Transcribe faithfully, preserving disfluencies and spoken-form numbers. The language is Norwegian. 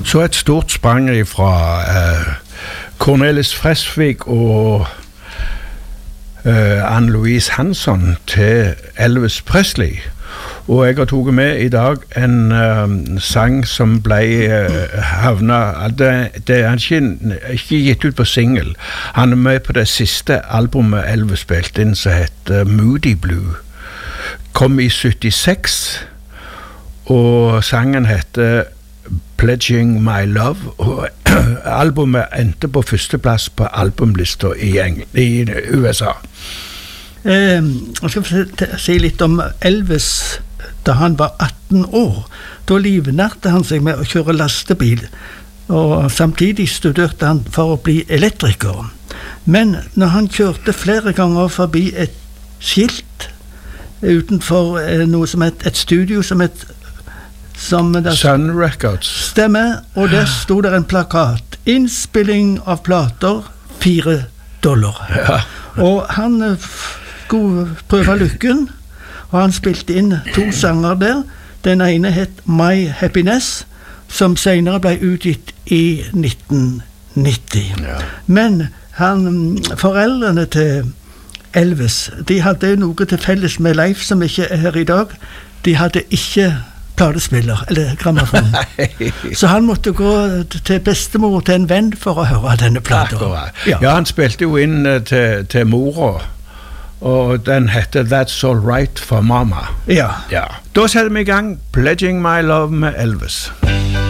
Så et stort sprang fra uh, Cornelis Vreeswijk og uh, Anne-Louise Hansson til Elvis Presley. Og jeg har tagit med i dag en uh, sang som ble uh, havnet, det, det er ikke, ikke gitt ut på single. Han er med på det siste albumet Elvis spilte inn, som heter Moody Blue. Kom i syttiseks, og sangen heter Pledging My Love, og albumet endte på førsteplass på albumlista i, i U S A. Eh, jeg skal si litt om Elvis da han var atten år. Da livnærte han seg med å kjøre lastebil, og samtidig studerte han for å bli elektriker. Men når han kjørte flere ganger forbi et skilt utenfor eh, noe som et, et studio som et som der, Sun Records. Stemmer, og der stod der en plakat. Innspilling av plater, fire dollar. Ja. Og han skulle prøve lykken, og han spilte inn to sanger der. Den ene het My Happiness, som senere ble utgitt i nitten nitti. Ja. Men han, foreldrene til Elvis, de hadde noe til felles med Leif som ikke er her i dag. De hadde ikke platespiller, eller grammofon. Så han måtte gå til bestemor, til en venn, for å høre denne platen. Ja. ja, han spilte jo inn uh, til, til mora, og den heter That's All Right for Mama. Ja. ja. Da setter vi i gang Pledging My Love med Elvis.